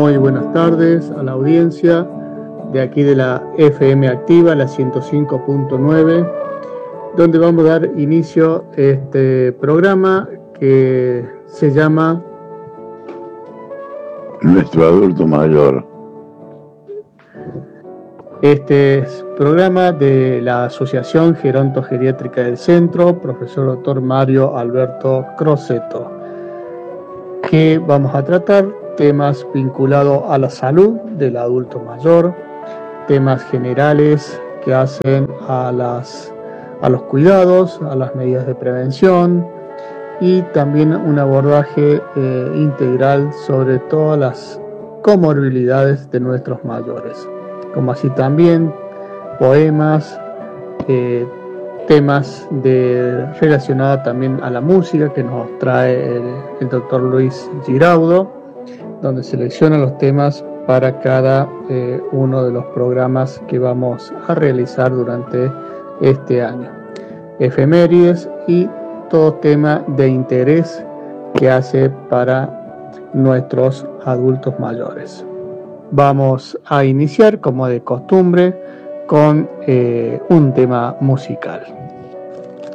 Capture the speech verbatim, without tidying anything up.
Muy buenas tardes a la audiencia de aquí de la F M Activa, la ciento cinco punto nueve, donde vamos a dar inicio a este programa que se llama Nuestro Adulto Mayor. Este es programa de la Asociación Gerontogeriátrica del Centro, profesor doctor Mario Alberto Crosetto, que vamos a tratar temas vinculados a la salud del adulto mayor, temas generales que hacen a, las, a los cuidados, a las medidas de prevención y también un abordaje eh, integral sobre todas las comorbilidades de nuestros mayores, como así también poemas, eh, temas de, relacionados también a la música que nos trae el, el doctor Luis Giraudo, donde selecciona los temas para cada eh, uno de los programas que vamos a realizar durante este año. Efemérides y todo tema de interés que hace para nuestros adultos mayores. Vamos a iniciar, como de costumbre, con eh, un tema musical.